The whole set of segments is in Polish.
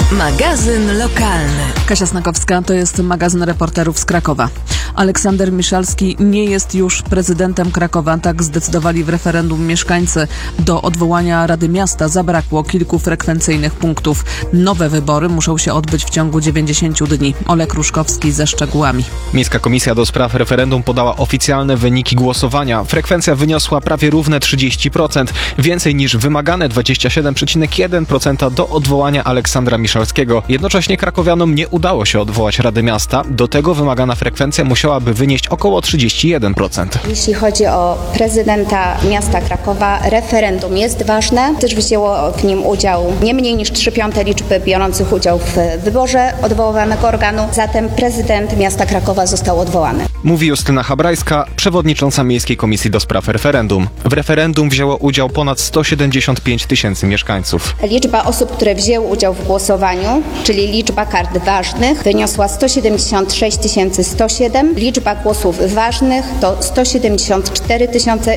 Magazyn lokalny. Kasia Snakowska, to jest magazyn reporterów z Krakowa. Aleksander Miszalski nie jest już prezydentem Krakowa. Tak zdecydowali w referendum mieszkańcy. Do odwołania Rady Miasta zabrakło kilku frekwencyjnych punktów. Nowe wybory muszą się odbyć w ciągu 90 dni. Olek Ruszkowski ze szczegółami. Miejska Komisja do Spraw Referendum podała oficjalne wyniki głosowania. Frekwencja wyniosła prawie równe 30%, więcej niż wymagane 27,1% do odwołania Aleksandra Miszalskiego. Jednocześnie krakowianom nie udało się odwołać Rady Miasta. Do tego wymagana frekwencja musiałaby wynieść około 31%. Jeśli chodzi o prezydenta miasta Krakowa, referendum jest ważne. Też wzięło w nim udział nie mniej niż 3/5 liczby biorących udział w wyborze odwoływanego organu. Zatem prezydent miasta Krakowa został odwołany. Mówi Justyna Habrajska, przewodnicząca Miejskiej Komisji do Spraw Referendum. W referendum wzięło udział ponad 175 tysięcy mieszkańców. Liczba osób, które wzięły udział w głosowaniu, czyli liczba kart ważnych, wyniosła 176 107. Liczba głosów ważnych to 174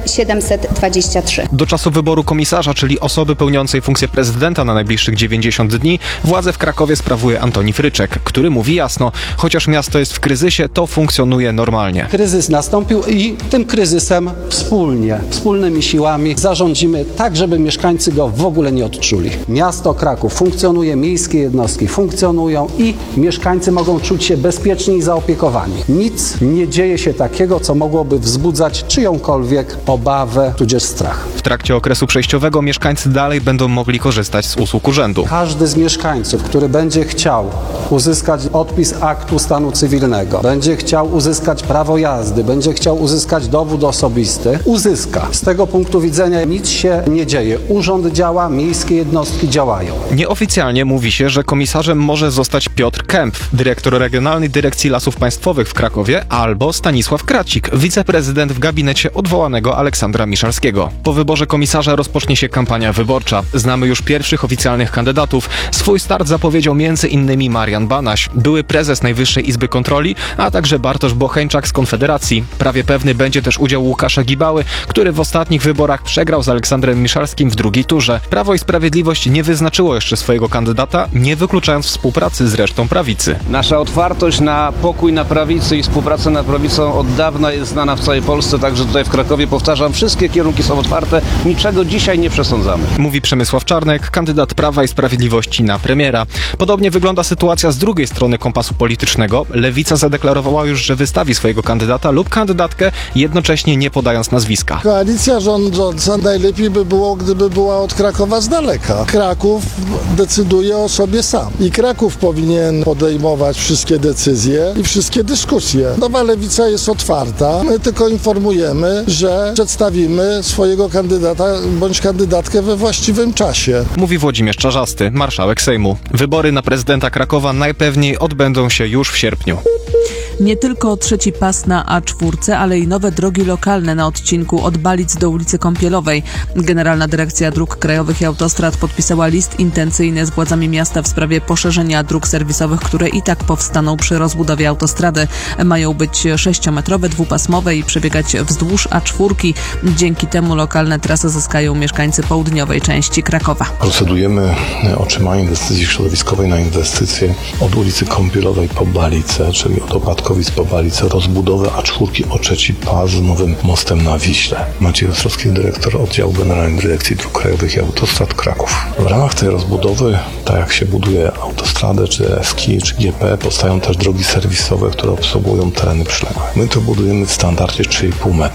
723. Do czasu wyboru komisarza, czyli osoby pełniącej funkcję prezydenta na najbliższych 90 dni, władzę w Krakowie sprawuje Antoni Fryczek, który mówi jasno, chociaż miasto jest w kryzysie, to funkcjonuje normalnie. Kryzys nastąpił i tym kryzysem wspólnymi siłami zarządzimy tak, żeby mieszkańcy go w ogóle nie odczuli. Miasto Kraków funkcjonuje, miejskie jednostki funkcjonują i mieszkańcy mogą czuć się bezpieczni i zaopiekowani. Nic nie dzieje się takiego, co mogłoby wzbudzać czyjąkolwiek obawę, tudzież strach. W trakcie okresu przejściowego mieszkańcy dalej będą mogli korzystać z usług urzędu. Każdy z mieszkańców, który będzie chciał uzyskać odpis aktu stanu cywilnego, będzie chciał uzyskać prawo jazdy, będzie chciał uzyskać dowód osobisty, uzyska. Z tego punktu widzenia nic się nie dzieje. Urząd działa, miejskie jednostki działają. Nieoficjalnie mówi się, że komisarzem może zostać Piotr Kempf, dyrektor Regionalnej Dyrekcji Lasów Państwowych w Krakowie, albo Stanisław Kracik, wiceprezydent w gabinecie odwołanego Aleksandra Miszalskiego. Po wyborze komisarza rozpocznie się kampania wyborcza. Znamy już pierwszych oficjalnych kandydatów. Swój start zapowiedział m.in. Marian Banaś, były prezes Najwyższej Izby Kontroli, a także Bartosz Bocheńczak z Konfederacji. Prawie pewny będzie też udział Łukasza Gibały, który w ostatnich wyborach przegrał z Aleksandrem Miszalskim w drugiej turze. Prawo i Sprawiedliwość nie wyznaczyło jeszcze swojego kandydata, nie wykluczając współpracy z resztą prawicy. Nasza otwartość na pokój na prawicy i współpracę na prawicą od dawna jest znana w całej Polsce, także tutaj w Krakowie, powtarzam, wszystkie kierunki są otwarte, niczego dzisiaj nie przesądzamy. Mówi Przemysław Czarnek, kandydat Prawa i Sprawiedliwości na premiera. Podobnie wygląda sytuacja z drugiej strony kompasu politycznego. Lewica zadeklarowała już, że wystawi swojego kandydata lub kandydatkę, jednocześnie nie podając nazwiska. Koalicja rządząca najlepiej by było, gdyby była od Krakowa z daleka. Kraków decyduje o sobie sam i Kraków powinien podejmować wszystkie decyzje i wszystkie dyskusje. Nowa Lewica jest otwarta, my tylko informujemy, że przedstawimy swojego kandydata bądź kandydatkę we właściwym czasie. Mówi Włodzimierz Czarzasty, marszałek Sejmu. Wybory na prezydenta Krakowa najpewniej odbędą się już w sierpniu. Nie tylko trzeci pas na A4, ale i nowe drogi lokalne na odcinku od Balic do ulicy Kąpielowej. Generalna Dyrekcja Dróg Krajowych i Autostrad podpisała list intencyjny z władzami miasta w sprawie poszerzenia dróg serwisowych, które i tak powstaną przy rozbudowie autostrady. Mają być 6-metrowe, dwupasmowe i przebiegać wzdłuż A4. Dzięki temu lokalne trasy zyskają mieszkańcy południowej części Krakowa. Procedujemy otrzymanie decyzji środowiskowej na inwestycje od ulicy Kąpielowej po Balice, czyli od Opatkowic po Balice, rozbudowę A4 o trzeci pas z nowym mostem na Wiśle. Maciej Ostrowski, dyrektor oddziału Generalnej Dyrekcji Dróg Krajowych i Autostrad Kraków. W ramach tej rozbudowy, tak jak się buduje autostradę, czy EFKI, czy GP, powstają też drogi serwisowe, które obsługują tereny przyległe. My to budujemy w standardzie 3,5 metra.